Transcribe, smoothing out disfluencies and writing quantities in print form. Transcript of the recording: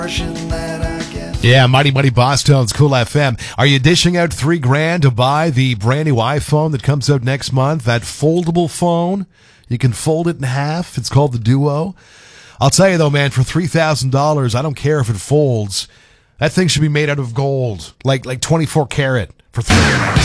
Yeah, Mighty Boss Tones, Cool FM. Are you dishing out $3,000 to buy the brand new iPhone that comes out next month? That foldable phone? You can fold it in half. It's called the Duo. I'll tell you though, man, for $3,000, I don't care if it folds. That thing should be made out of gold, like 24 karat for $3,000.